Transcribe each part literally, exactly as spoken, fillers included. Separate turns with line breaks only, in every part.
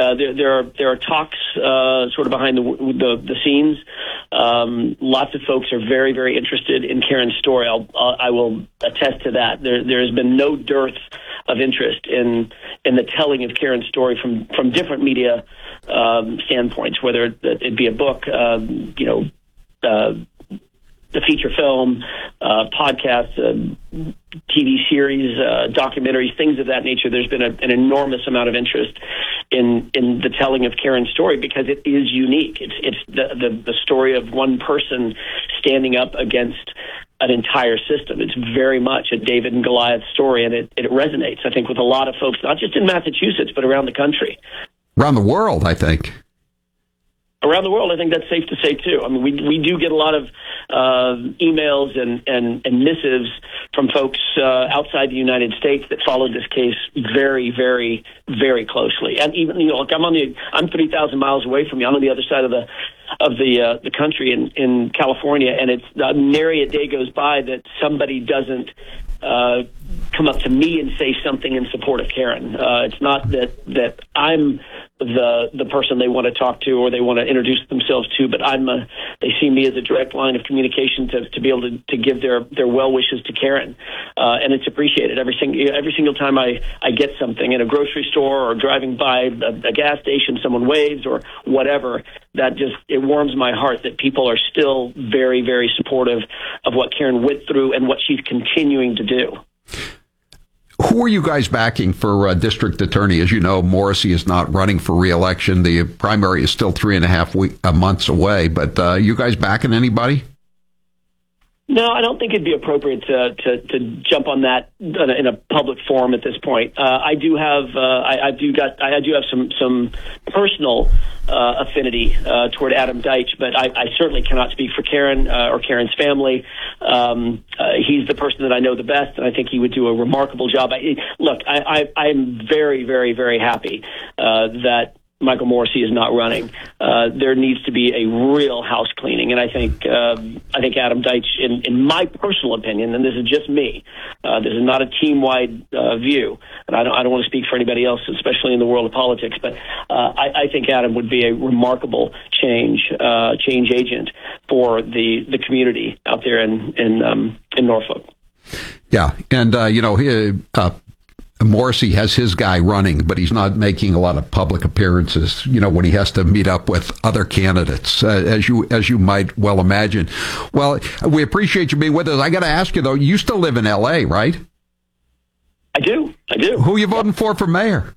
uh, there, there are there are talks uh, sort of behind the the, the scenes. Um, lots of folks are very, very interested in Karen's story. I'll, I'll, I will attest to that. There, there has been no dearth of interest in in the telling of Karen's story from from different media um, standpoints, whether it, it be a book, um, you know, uh, the feature film, uh, podcasts, uh, T V series, uh, documentaries, things of that nature. There's been a, an enormous amount of interest in in the telling of Karen's story because it is unique. It's it's the the, the story of one person standing up against an entire system. It's very much a David and Goliath story, and it, it resonates, I think, with a lot of folks, not just in Massachusetts, but around the country.
Around the world, I think.
Around the world, I think that's safe to say, too. I mean, we we do get a lot of uh, emails and, and, and missives from folks uh, outside the United States that followed this case very, very, very closely. And even, you know, look, I'm on the I'm three thousand miles away from you. I'm on the other side of the of the uh, the country in, in California, and it's uh, nary a day goes by that somebody doesn't uh, come up to me and say something in support of Karen. Uh, it's not that that I'm the the person they want to talk to or they want to introduce themselves to, but I'm a, they see me as a direct line of communication to, to be able to, to give their, their well wishes to Karen, uh, and it's appreciated every single every single time I, I get something in a grocery store or driving by a, a gas station, someone waves or whatever. That just it warms my heart that people are still very, very supportive of what Karen went through and what she's continuing to do.
Who are you guys backing for uh, district attorney? As you know, Morrissey is not running for re-election. The primary is still three and a half week, uh, months away. But uh, you guys backing anybody?
No, I don't think it'd be appropriate to to, to jump on that in a, in a public forum at this point. Uh, I do have uh, I, I do got I do have some some personal uh, affinity uh, toward Adam Deitch, but I, I certainly cannot speak for Karen uh, or Karen's family. Um, uh, he's the person that I know the best, and I think he would do a remarkable job. I, look, I, I I'm very very very happy uh, that Michael Morrissey is not running. Uh, there needs to be a real house cleaning, and I think uh, I think Adam Deitch, in, in my personal opinion, and this is just me, uh, this is not a team-wide uh, view, and I don't I don't want to speak for anybody else, especially in the world of politics, but uh, I, I think Adam would be a remarkable change uh, change agent for the, the community out there in in um, in Norfolk.
Yeah, and uh, you know he. Uh, Morrissey has his guy running, but he's not making a lot of public appearances, you know, when he has to meet up with other candidates, uh, as you as you might well imagine. Well, we appreciate you being with us. I got to ask you, though, you still live in L A, right?
I do. I do.
Who are you voting for for mayor?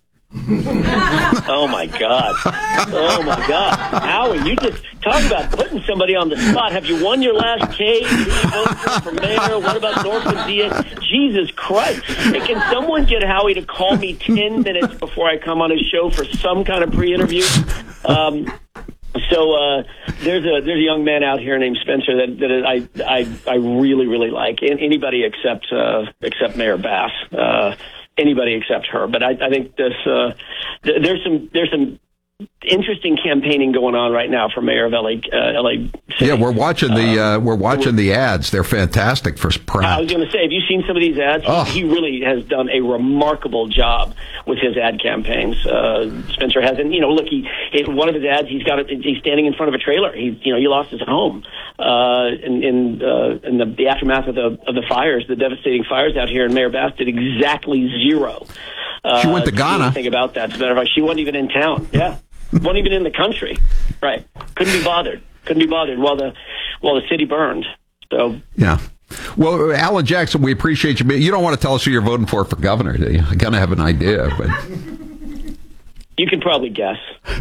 Oh, my God. Oh, my God. Howie, you just talk about putting somebody on the spot. Have you won your last case? Who you voting for for mayor? What about Norfolk Diaz? Jesus Christ. Hey, can someone get Howie to call me ten minutes before I come on his show for some kind of pre-interview? Um, so uh, there's a there's a young man out here named Spencer that, that I, I I really, really like. Anybody except, uh, except Mayor Bass. Uh Anybody except her, but I, I think this uh, th- there's some there's some interesting campaigning going on right now for mayor of L A. Uh, L A City.
Yeah, we're watching the uh, we're watching the ads. They're fantastic for Pratt.
I was going to say, have you seen some of these ads?
Oh.
He, he really has done a remarkable job with his ad campaigns. Uh, Spencer has, and you know, look, he, he one of his ads, he's got a, he's standing in front of a trailer. He you know he lost his home uh, in in, uh, in the, the aftermath of the of the fires, the devastating fires out here, and Mayor Bass did exactly zero. Uh,
she went to Ghana.
Think about that. As a matter of fact, she wasn't even in town. Yeah. Wasn't even in the country, right? Couldn't be bothered. Couldn't be bothered while the while the city burned. So
yeah. Well, Alan Jackson, we appreciate you. You don't want to tell us who you're voting for for governor, do you? I kind of have an idea, but
you can probably guess.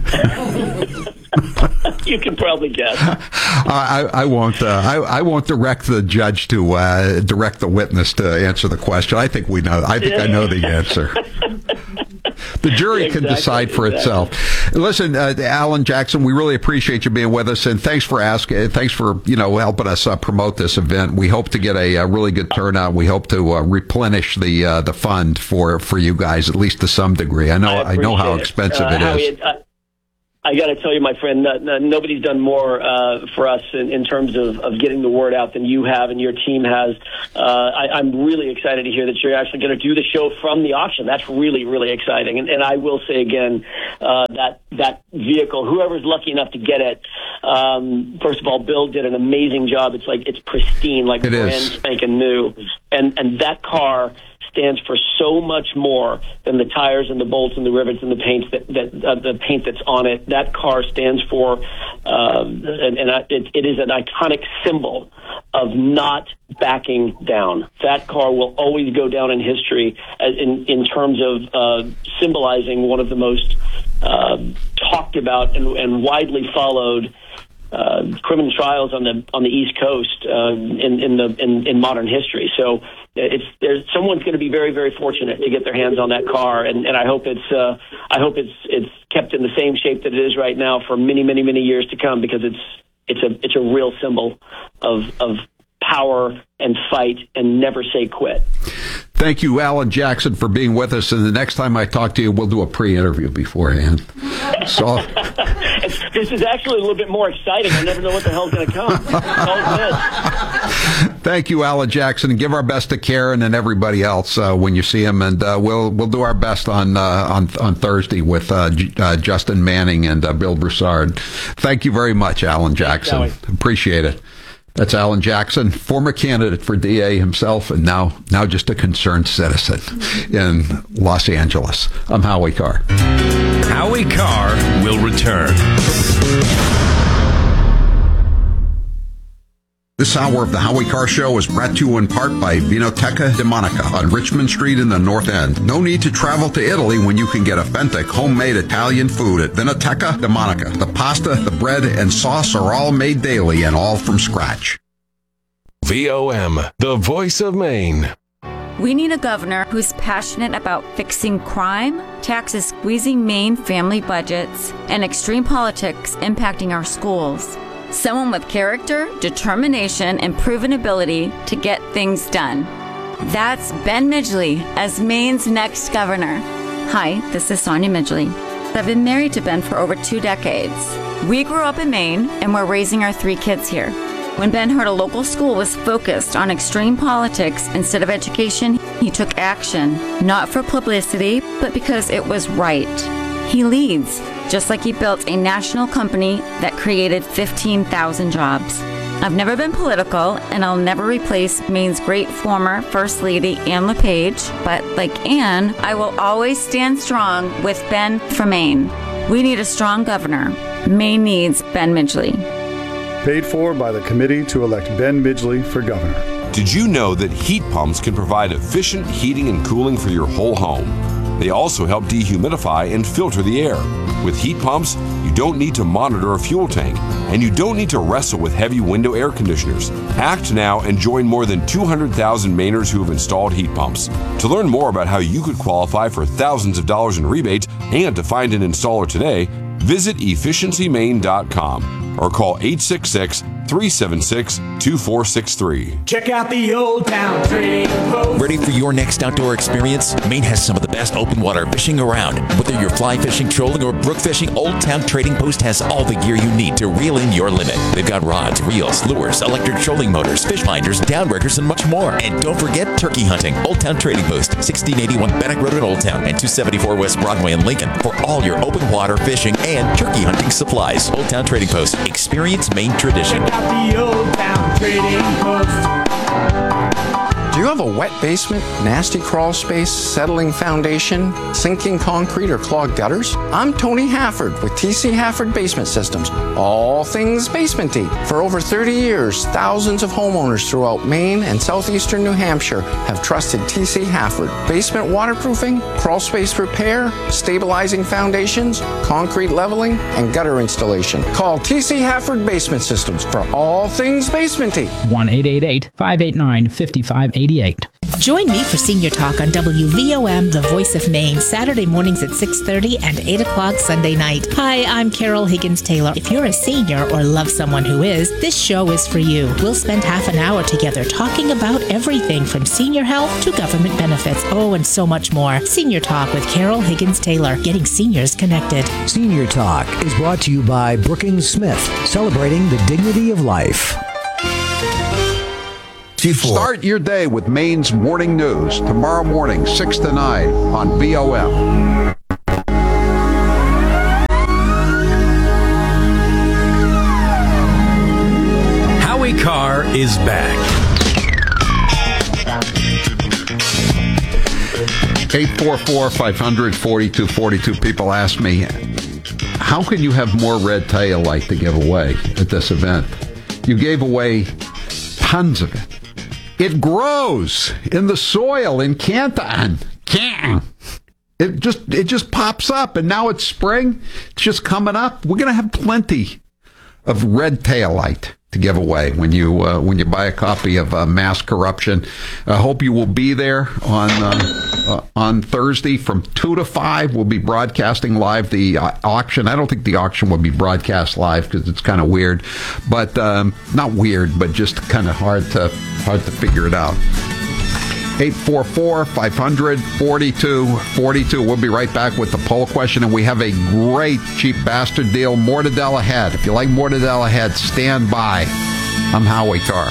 You can probably guess.
I, I won't. Uh, I, I won't direct the judge to uh, direct the witness to answer the question. I think we know. I think I know the answer. The jury exactly, can decide for exactly. itself. Listen, uh, Alan Jackson, we really appreciate you being with us, and thanks for asking. Thanks for you know helping us uh, promote this event. We hope to get a, a really good turnout. We hope to uh, replenish the uh, the fund for, for you guys, at least to some degree. I know I, I know how expensive
uh,
it is.
Howie, uh, I got to tell you, my friend, uh, nobody's done more uh, for us in, in terms of, of getting the word out than you have and your team has. Uh, I, I'm really excited to hear that you're actually going to do the show from the auction. That's really, really exciting. And, and I will say again, uh, that that vehicle, whoever's lucky enough to get it, um, first of all, Bill did an amazing job. It's like it's pristine, like
it
brand
is.
spanking new. And and that car stands for so much more than the tires and the bolts and the rivets and the paints that, that uh, the paint that's on it. That car stands for, um, and, and it, it is an iconic symbol of not backing down. That car will always go down in history as in, in terms of uh, symbolizing one of the most uh, talked about and, and widely followed Uh, criminal trials on the on the East Coast uh, in in the in, in modern history. So it's there's someone's going to be very very fortunate to get their hands on that car, and, and I hope it's uh, I hope it's it's kept in the same shape that it is right now for many many many years to come, because it's it's a it's a real symbol of of power and fight and never say quit.
Thank you, Alan Jackson, for being with us. And the next time I talk to you, we'll do a pre-interview beforehand. So
this is actually a little bit more exciting. I never know what the hell's going to come. It's all good.
Thank you, Alan Jackson, and give our best to Karen and everybody else uh, when you see him. And uh, we'll we'll do our best on uh, on on Thursday with uh, J- uh, Justin Manning and uh, Bill Broussard. Thank you very much, Alan Jackson.
Thanks,
appreciate it. That's Alan Jackson, former candidate for D A himself, and now now just a concerned citizen in Los Angeles. I'm Howie Carr.
Howie Carr will return.
This hour of the Howie Carr Show is brought to you in part by Vinoteca de Monica on Richmond Street in the North End. No need to travel to Italy when you can get authentic homemade Italian food at Vinoteca de Monica. The pasta, the bread, and sauce are all made daily and all from scratch.
V O M, the voice of Maine.
We need a governor who's passionate about fixing crime, taxes squeezing Maine family budgets, and extreme politics impacting our schools. Someone with character, determination, and proven ability to get things done. That's Ben Midgley as Maine's next governor. Hi, this is Sonia Midgley. I've been married to Ben for over two decades. We grew up in Maine, and we're raising our three kids here. When Ben heard a local school was focused on extreme politics instead of education, he took action, not for publicity, but because it was right. He leads, just like he built a national company that created fifteen thousand jobs. I've never been political, and I'll never replace Maine's great former First Lady, Ann LePage, but like Ann, I will always stand strong with Ben for Maine. We need a strong governor. Maine needs Ben Midgley.
Paid for by the committee to elect Ben Midgley for governor.
Did you know that heat pumps can provide efficient heating and cooling for your whole home? They also help dehumidify and filter the air. With heat pumps, you don't need to monitor a fuel tank, and you don't need to wrestle with heavy window air conditioners. Act now and join more than two hundred thousand Mainers who have installed heat pumps. To learn more about how you could qualify for thousands of dollars in rebates and to find an installer today, visit efficiency maine dot com or call eight six six, three seven six, two four six three.
Check out the Old Town Trading Post.
Ready for your next outdoor experience? Maine has some of the best open water fishing around. Whether you're fly fishing, trolling, or brook fishing, Old Town Trading Post has all the gear you need to reel in your limit. They've got rods, reels, lures, electric trolling motors, fish finders, downriggers, and much more. And don't forget turkey hunting. Old Town Trading Post, sixteen eighty-one Bannock Road in Old Town and two seventy-four West Broadway in Lincoln for all your open water fishing and turkey hunting supplies. Old Town Trading Post. Experience Maine tradition.
The Old Town Trading Post.
Do you have a wet basement, nasty crawl space, settling foundation, sinking concrete, or clogged gutters? I'm Tony Hafford with T C Hafford Basement Systems. All things basement-y. For over thirty years, thousands of homeowners throughout Maine and southeastern New Hampshire have trusted T C Hafford. Basement waterproofing, crawl space repair, stabilizing foundations, concrete leveling, and gutter installation. Call T C Hafford Basement Systems for all things basement-y.
one eight eight eight, five eight nine, five five eight eight. Join me for Senior Talk on W V O M, The Voice of Maine, Saturday mornings at six thirty and eight o'clock Sunday night. Hi, I'm Carol Higgins-Taylor. If you're a senior or love someone who is, this show is for you. We'll spend half an hour together talking about everything from senior health to government benefits. Oh, and so much more. Senior Talk with Carol Higgins-Taylor, getting seniors connected.
Senior Talk is brought to you by Brookings Smith, celebrating the dignity of life.
Start your day with Maine's Morning News tomorrow morning, six to nine on V O M.
Howie Carr is back.
eight four four, five hundred, forty-two forty-two. People ask me, how can you have more red tail light to give away at this event? You gave away tons of it. It grows in the soil in Canton. It just it just pops up, and now it's spring. It's just coming up. We're going to have plenty of red tail light to give away when you uh, when you buy a copy of uh, Mass Corruption. I hope you will be there on uh, uh, on Thursday from two to five. We'll be broadcasting live the uh, auction. I don't think the auction will be broadcast live because it's kind of weird, but um, not weird, but just kind of hard to hard to figure it out. eight four four, five hundred, forty-two forty-two. We'll be right back with the poll question, and we have a great cheap bastard deal, Mortadella Head. If you like Mortadella Head, stand by. I'm Howie Carr.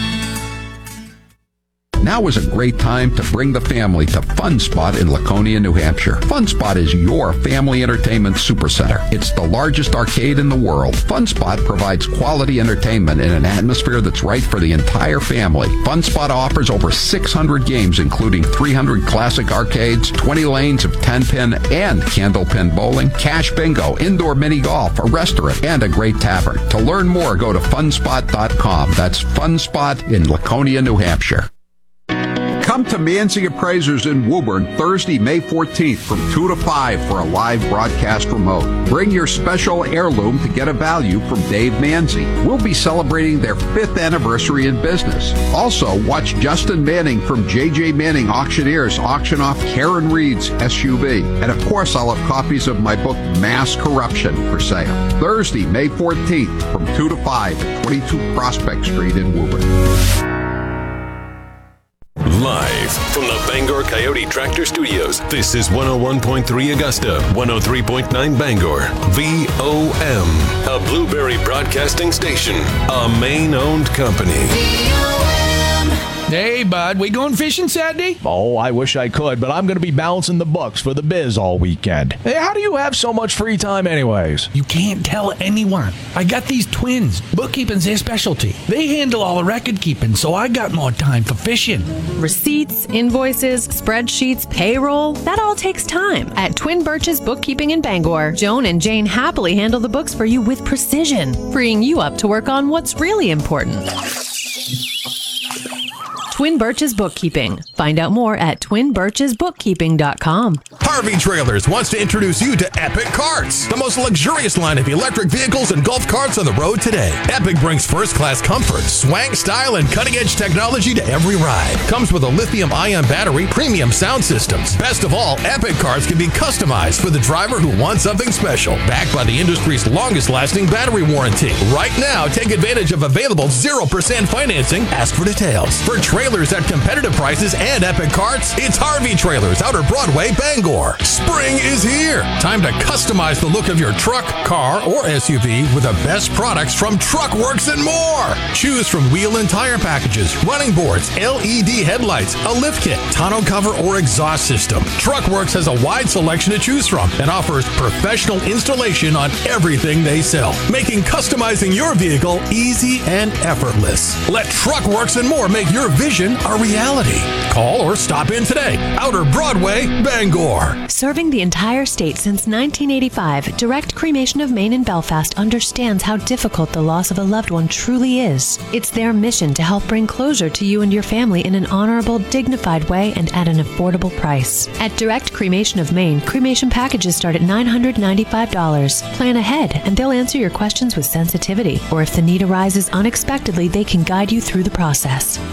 Now is a great time to bring the family to Fun Spot in Laconia, New Hampshire. Fun Spot is your family entertainment supercenter. It's the largest arcade in the world. Fun Spot provides quality entertainment in an atmosphere that's right for the entire family. Fun Spot offers over six hundred games, including three hundred classic arcades, twenty lanes of ten-pin and candlepin bowling, cash bingo, indoor mini golf, a restaurant, and a great tavern. To learn more, go to fun spot dot com. That's Fun Spot in Laconia, New Hampshire. Come to Manzi Appraisers in Woburn Thursday, May fourteenth from two to five for a live broadcast remote. Bring your special heirloom to get a value from Dave Manzi. We'll be celebrating their fifth anniversary in business. Also, watch Justin Manning from J J Manning Auctioneers auction off Karen Reed's S U V. And of course, I'll have copies of my book, Mass Corruption, for sale. Thursday, May fourteenth from two to five at twenty-two Prospect Street in Woburn.
Live from the Bangor Coyote Tractor Studios, this is one oh one point three Augusta, one oh three point nine Bangor, V O M, a Blueberry Broadcasting Station, a Maine-owned company.
Hey, bud, we going fishing Saturday?
Oh, I wish I could, but I'm going to be balancing the books for the biz all weekend. Hey, how do you have so much free time anyways?
You can't tell anyone. I got these twins. Bookkeeping's their specialty. They handle all the record keeping, so I got more time for fishing.
Receipts, invoices, spreadsheets, payroll, that all takes time. At Twin Birches Bookkeeping in Bangor, Joan and Jane happily handle the books for you with precision, freeing you up to work on what's really important. Twin Birches Bookkeeping. Find out more at twin birches bookkeeping dot com.
Harvey Trailers wants to introduce you to Epic Carts, the most luxurious line of electric vehicles and golf carts on the road today. Epic brings first-class comfort, swank, style, and cutting-edge technology to every ride. Comes with a lithium-ion battery, premium sound systems. Best of all, Epic Carts can be customized for the driver who wants something special. Backed by the industry's longest-lasting battery warranty. Right now, take advantage of available zero percent financing. Ask for details. For trailers at competitive prices and Epic Carts, it's Harvey Trailers, Outer Broadway, Bangor. Spring is here. Time to customize the look of your truck, car, or S U V with the best products from Truckworks and more. Choose from wheel and tire packages, running boards, L E D headlights, a lift kit, tonneau cover, or exhaust system. Truckworks has a wide selection to choose from and offers professional installation on everything they sell, making customizing your vehicle easy and effortless. Let Truckworks and more make your vision a reality. Call or stop in today. Outer Broadway, Bangor.
Serving the entire state since nineteen eighty-five, Direct Cremation of Maine in Belfast understands how difficult the loss of a loved one truly is. It's their mission to help bring closure to you and your family in an honorable, dignified way and at an affordable price. At Direct Cremation of Maine, cremation packages start at nine hundred ninety-five dollars. Plan ahead and they'll answer your questions with sensitivity. Or if the need arises unexpectedly, they can guide you through the process. Find out more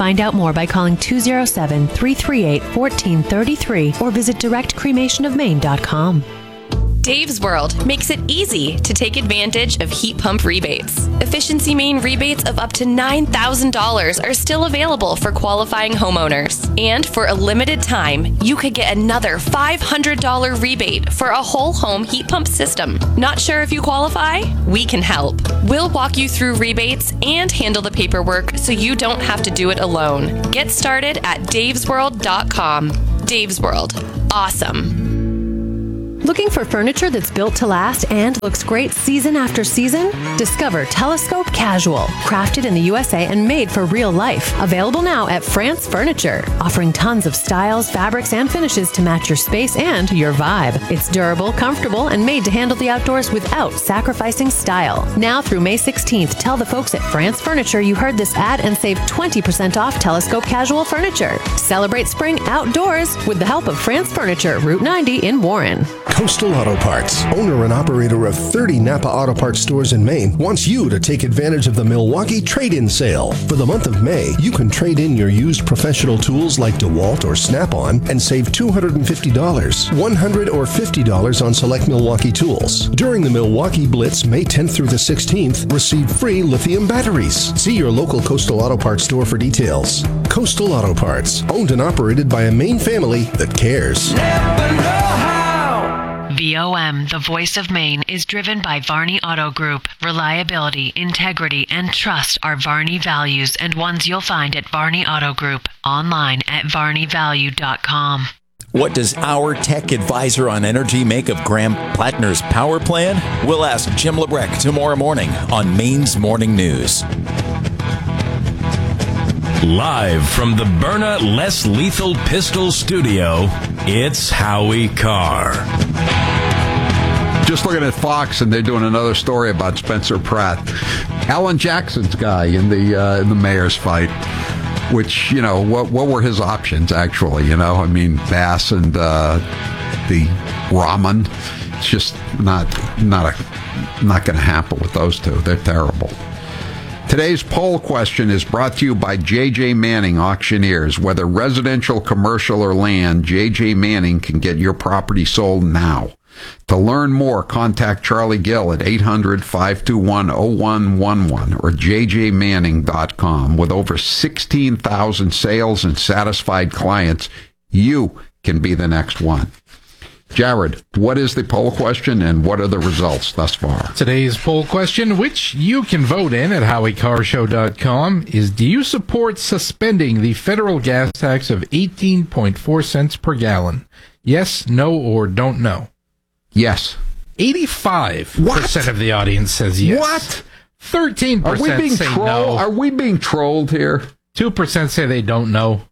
more by calling two oh seven, three three eight, one four three three or visit direct cremation of maine dot com.
Dave's World makes it easy to take advantage of heat pump rebates. Efficiency Maine rebates of up to nine thousand dollars are still available for qualifying homeowners. And for a limited time, you could get another five hundred dollars rebate for a whole home heat pump system. Not sure if you qualify? We can help. We'll walk you through rebates and handle the paperwork so you don't have to do it alone. Get started at daves world dot com. Dave's World. Awesome.
Looking for furniture that's built to last and looks great season after season? Discover Telescope Casual, crafted in the U S A and made for real life. Available now at France Furniture, offering tons of styles, fabrics, and finishes to match your space and your vibe. It's durable, comfortable, and made to handle the outdoors without sacrificing style. Now through May sixteenth, tell the folks at France Furniture you heard this ad and save twenty percent off Telescope Casual furniture. Celebrate spring outdoors with the help of France Furniture, Route ninety in Warren.
Coastal Auto Parts, owner and operator of thirty Napa Auto Parts stores in Maine, wants you to take advantage of the Milwaukee Trade-In Sale. For the month of May, you can trade in your used professional tools like DeWalt or Snap-on and save two hundred fifty dollars, one hundred dollars or fifty dollars on select Milwaukee tools. During the Milwaukee Blitz, May tenth through the sixteenth, receive free lithium batteries. See your local Coastal Auto Parts store for details. Coastal Auto Parts, owned and operated by a Maine family that cares.
V O M, the voice of Maine, is driven by Varney Auto Group. Reliability, integrity, and trust are Varney values and ones you'll find at Varney Auto Group. Online at varney value dot com.
What does our tech advisor on energy make of Graham Plattner's power plan? We'll ask Jim Lebrecht tomorrow morning on Maine's Morning News.
Live from the Byrna Less Lethal Pistol Studio, it's Howie Carr.
Just looking at Fox, and they're doing another story about Spencer Pratt, Alan Jackson's guy in the uh, in the mayor's fight. Which, you know, what what were his options actually? You know, I mean, Bass and uh, the Rahman. It's just not not a not going to happen with those two. They're terrible. Today's poll question is brought to you by J J Manning Auctioneers. Whether residential, commercial, or land, J J Manning can get your property sold now. To learn more, contact Charlie Gill at eight hundred, five two one, oh one one one or j j manning dot com. With over sixteen thousand sales and satisfied clients, you can be the next one. Jared, what is the poll question and what are the results thus far?
Today's poll question, which you can vote in at howie carr show dot com, is do you support suspending the federal gas tax of eighteen point four cents per gallon? Yes, no, or don't know?
Yes.
eighty-five percent of the audience says yes.
What?
thirteen percent
Are we being
say
troll-
no.
Are we being trolled here?
two percent say they don't know.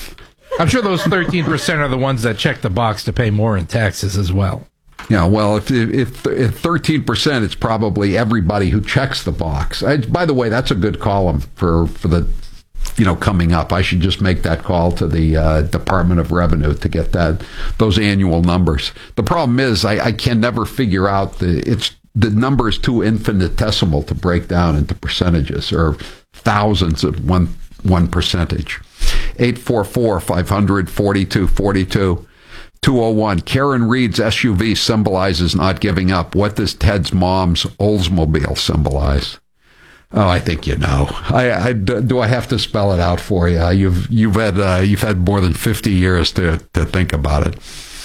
I'm sure those thirteen percent are the ones that check the box to pay more in taxes as well.
Yeah, well, if if, if thirteen percent, it's probably everybody who checks the box. I, by the way, that's a good column for, for the, you know, coming up. I should just make that call to the uh, Department of Revenue to get that those annual numbers. The problem is I, I can never figure out the it's the number is too infinitesimal to break down into percentages or thousands of one one percentage. eight four four, five hundred, forty-two forty-two. two oh one. Karen Reed's S U V symbolizes not giving up. What does Ted's mom's Oldsmobile symbolize? Oh, I think you know. I, I, do I have to spell it out for you? You've you've had uh, you've had more than fifty years to to think about it.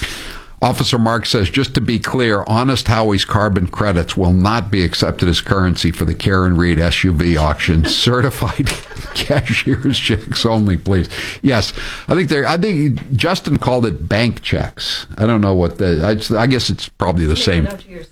Officer Mark says, just to be clear, Honest Howie's carbon credits will not be accepted as currency for the Karen Reed S U V auction. Certified cashier's checks only, please. Yes, I think they're. I think Justin called it bank checks. I don't know what the. I, I guess it's probably the same.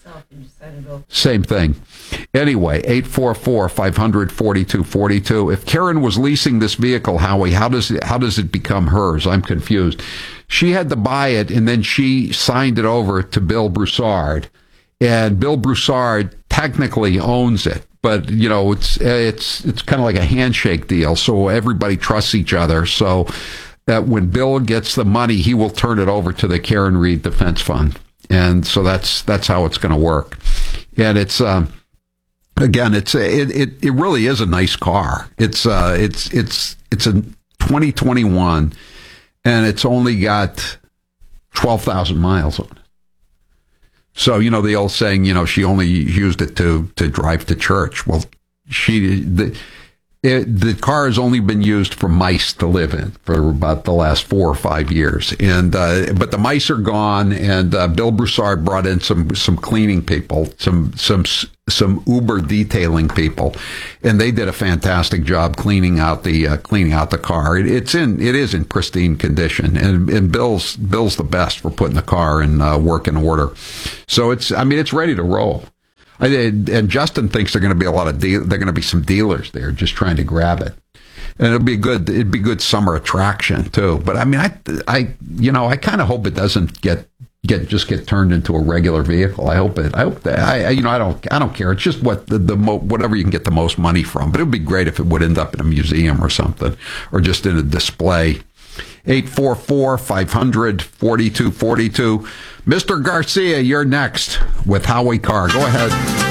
Same thing. Anyway, eight four four, five hundred, forty-two forty-two. If Karen was leasing this vehicle, Howie, how does it, how does it become hers? I'm confused. She had to buy it, and then she signed it over to Bill Broussard. And Bill Broussard technically owns it. But, you know, it's it's it's kind of like a handshake deal, so everybody trusts each other. So that when Bill gets the money, he will turn it over to the Karen Reed Defense Fund. And so that's that's how it's going to work. And it's... Um, Again, it's a, it, it it really is a nice car. It's uh it's it's it's a twenty twenty-one, and it's only got twelve thousand miles on it. So, you know, the old saying, you know, she only used it to, to drive to church. Well, she, the, it, the car has only been used for mice to live in for about the last four or five years. And, uh, but the mice are gone, and, uh, Bill Broussard brought in some, some cleaning people, some, some, some Uber detailing people, and they did a fantastic job cleaning out the, uh, cleaning out the car. It, it's in, it is in pristine condition, and, and Bill's, Bill's the best for putting the car in, uh, working order. So it's, I mean, it's ready to roll. I, and Justin thinks they're going to be a lot of deal, they're going to be some dealers there just trying to grab it, and it'll be good. It'd be good summer attraction too. But I mean, I, I, you know, I kind of hope it doesn't get get just get turned into a regular vehicle. I hope it. I hope that. I, you know, I don't. I don't care. It's just what the, the mo, whatever you can get the most money from. But it would be great if it would end up in a museum or something, or just in a display. eight four four, five hundred, forty-two forty-two. Mister Garcia, you're next with Howie Carr. Go ahead.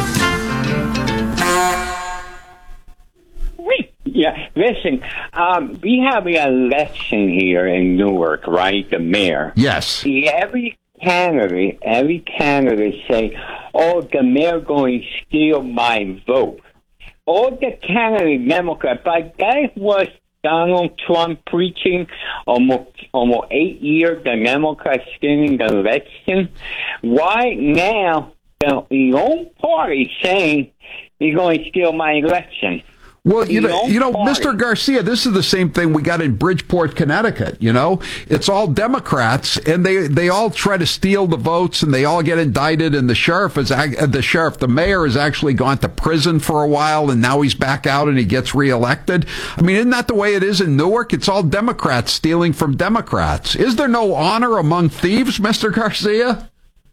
Yeah, listen, um, we have an election here in Newark, right? The mayor.
Yes.
Every candidate, every candidate say, oh, the mayor going to steal my vote. All the candidate Democrat, but that was Donald Trump preaching almost almost eight years the Democrats stealing the election. Why now the, the old party saying you're going to steal my election?
Well, you know, you know, Mister Garcia, this is the same thing we got in Bridgeport, Connecticut. You know, it's all Democrats, and they they all try to steal the votes, and they all get indicted. And the sheriff is the sheriff, the mayor has actually gone to prison for a while, and now he's back out and he gets reelected. I mean, isn't that the way it is in Newark? It's all Democrats stealing from Democrats. Is there no honor among thieves, Mister Garcia?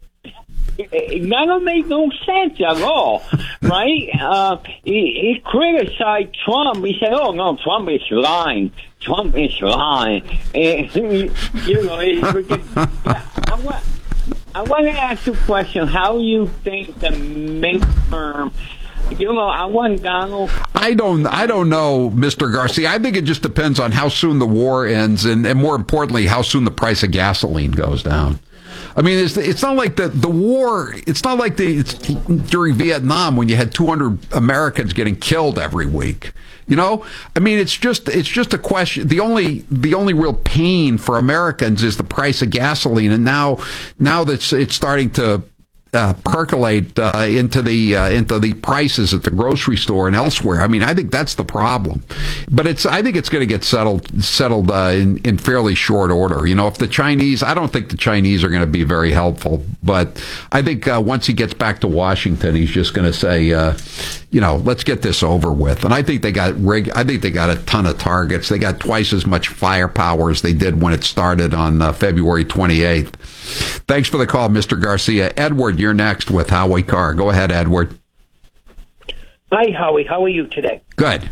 That don't make no sense at all, right? Uh, he, he criticized Trump. He said, "Oh no, Trump is lying. Trump is lying." And, you know, I want, I want to ask you a question. How you think the midterm? You know, I want Donald.
I don't. I don't know, Mister Garcia. I think it just depends on how soon the war ends, and, and more importantly, how soon the price of gasoline goes down. I mean, it's, it's not like the, the war, it's not like the it's during Vietnam when you had two hundred Americans getting killed every week. You know, I mean, it's just it's just a question. The only the only real pain for Americans is the price of gasoline, and now now that it's starting to Uh, percolate uh, into the uh, into the prices at the grocery store and elsewhere. I mean, I think that's the problem. But it's I think it's going to get settled settled uh, in in fairly short order. You know, if the Chinese, I don't think the Chinese are going to be very helpful. But I think uh, once he gets back to Washington, he's just going to say, uh, you know, let's get this over with. And I think they got rig. I think they got a ton of targets. They got twice as much firepower as they did when it started on uh, February twenty-eighth. Thanks for the call, Mister Garcia. Edward, you're next with Howie Carr. Go ahead, Edward.
Hi, Howie. How are you today?
Good.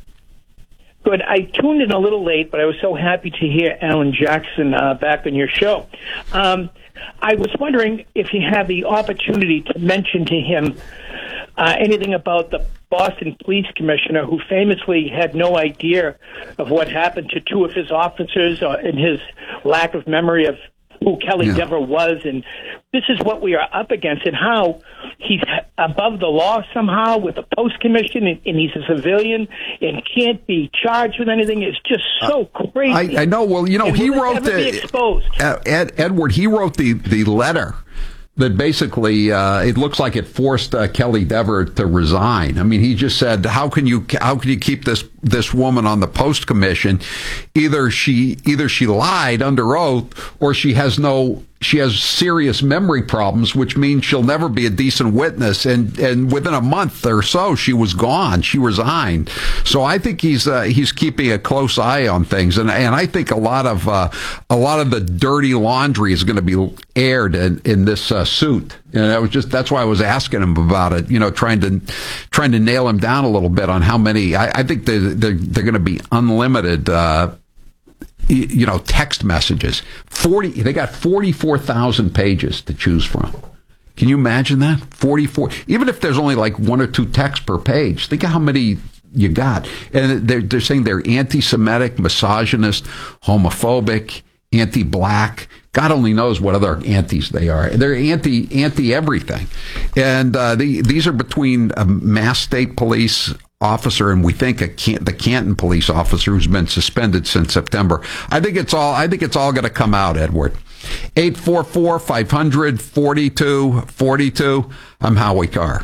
Good. I tuned in a little late, but I was so happy to hear Alan Jackson uh, back on your show. Um, I was wondering if you had the opportunity to mention to him uh, anything about the Boston Police Commissioner, who famously had no idea of what happened to two of his officers, uh, and his lack of memory of who Kelly yeah. Dever was, and this is what we are up against, and how he's above the law somehow with the post commission, and, and he's a civilian and can't be charged with anything. It's just so uh, crazy.
I, I know. Well, you know,
and
he
will
wrote
the exposed?
Uh, Ed, Edward. He wrote the the letter that basically uh, it looks like it forced uh, Kelly Dever to resign. I mean, he just said, "How can you how can you keep this this woman on the post commission? Either she either she lied under oath, or she has no she has serious memory problems, which means she'll never be a decent witness." And and within a month or so, she was gone. She resigned. So I think he's uh, he's keeping a close eye on things, and and I think a lot of uh, a lot of the dirty laundry is going to be aired in, in this uh, suit. And I was just that's why I was asking him about it. You know, trying to trying to nail him down a little bit on how many. I, I think they they're, they're going to be unlimited. Uh, you know, text messages. Forty. They got forty-four thousand pages to choose from. Can you imagine that? Forty-four. Even if there's only like one or two texts per page, think of how many you got. And they're, they're saying they're anti-Semitic, misogynist, homophobic, anti-black. God only knows what other antis they are. They're anti anti everything, and uh, the, these are between a Mass State Police officer and we think a Can- the Canton police officer who's been suspended since September. I think it's all. I think it's all going to come out, Edward. eight four four, five hundred, forty-two forty-two. I'm Howie Carr.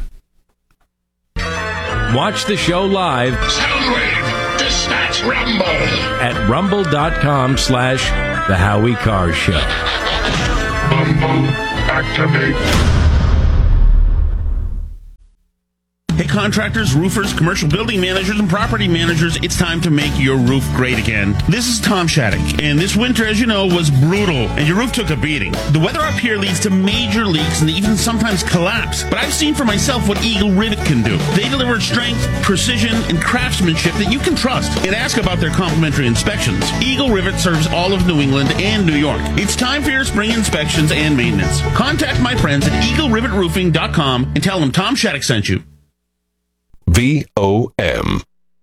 Watch the show live.
Soundwave, dispatch Rumble.
At rumble.com slash The Howie Carr Show.
Rumble, activate.
Hey, contractors, roofers, commercial building managers, and property managers, it's time to make your roof great again. This is Tom Shattuck, and this winter, as you know, was brutal, and your roof took a beating. The weather up here leads to major leaks and even sometimes collapse, but I've seen for myself what Eagle Rivet can do. They deliver strength, precision, and craftsmanship that you can trust, and ask about their complimentary inspections. Eagle Rivet serves all of New England and New York. It's time for your spring inspections and maintenance. Contact my friends at eagle rivet roofing dot com and tell them Tom Shattuck sent you.
V O M.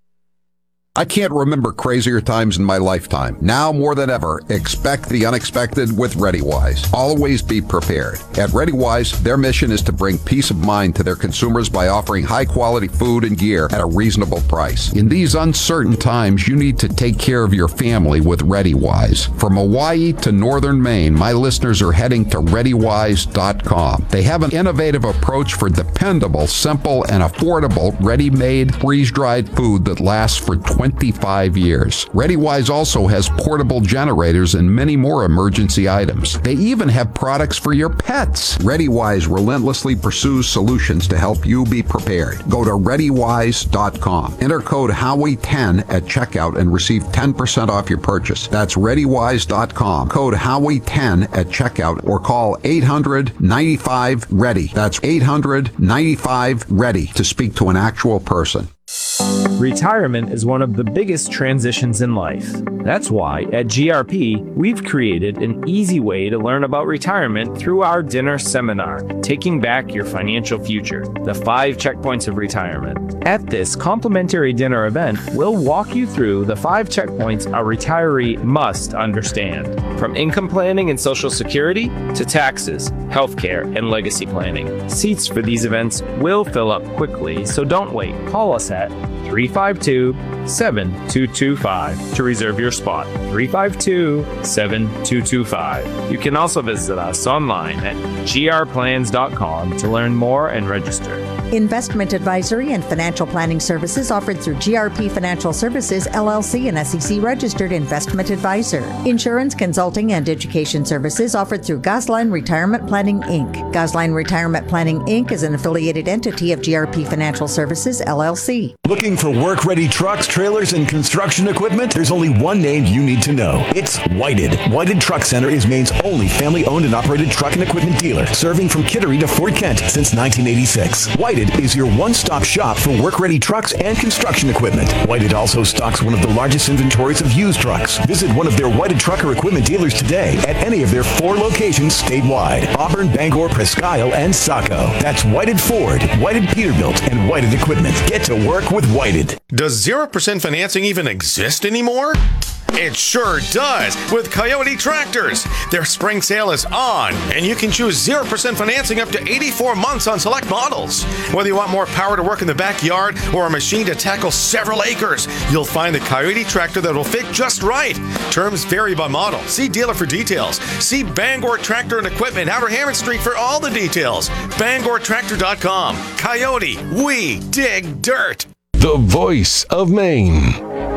I can't remember crazier times in my lifetime. Now more than ever, expect the unexpected with ReadyWise. Always be prepared. At ReadyWise, their mission is to bring peace of mind to their consumers by offering high-quality food and gear at a reasonable price. In these uncertain times, you need to take care of your family with ReadyWise. From Hawaii to northern Maine, my listeners are heading to ready wise dot com. They have an innovative approach for dependable, simple, and affordable ready-made, freeze-dried food that lasts for twenty-five years. ReadyWise also has portable generators and many more emergency items. They even have products for your pets. ReadyWise relentlessly pursues solutions to help you be prepared. Go to ready wise dot com. Enter code Howie ten at checkout and receive ten percent off your purchase. That's ready wise dot com. Code Howie ten at checkout or call eight hundred, ninety-five, ready. That's eight hundred, ninety-five, ready to speak to an actual person.
Retirement is one of the biggest transitions in life. That's why at G R P, we've created an easy way to learn about retirement through our dinner seminar, Taking Back Your Financial Future, the five checkpoints of retirement. At this complimentary dinner event, we'll walk you through the five checkpoints a retiree must understand, from income planning and Social Security to taxes, healthcare, and legacy planning. Seats for these events will fill up quickly, so don't wait. Call us at three five two, seven two two five to reserve your spot. three five two, seven two two five. You can also visit us online at g r plans dot com to learn more and register.
Investment advisory and financial planning services offered through G R P Financial Services, L L C, an S E C-registered investment advisor. Insurance, consulting, and education services offered through Gosline Retirement Planning, Incorporated. Gosline Retirement Planning, Incorporated is an affiliated entity of G R P Financial Services, L L C.
Looking for work-ready trucks, trailers, and construction equipment? There's only one name you need to know. It's Whited. Whited Truck Center is Maine's only family-owned and operated truck and equipment dealer, serving from Kittery to Fort Kent since nineteen eighty-six. Whited is your one-stop shop for work-ready trucks and construction equipment. Whited also stocks one of the largest inventories of used trucks. Visit one of their Whited trucker equipment dealers today at any of their four locations statewide: Auburn, Bangor, Presque Isle, and Saco. That's Whited Ford, Whited Peterbilt, and Whited Equipment. Get to work with Whited.
Does zero percent financing even exist anymore? It sure does with Coyote Tractors. Their spring sale is on, and you can choose zero percent financing up to eighty-four months on select models. Whether you want more power to work in the backyard or a machine to tackle several acres, you'll find the Coyote Tractor that will fit just right. Terms vary by model. See dealer for details. See Bangor Tractor and Equipment, Outer Hammond Street for all the details. bangor tractor dot com. Coyote, we dig dirt.
The voice of Maine.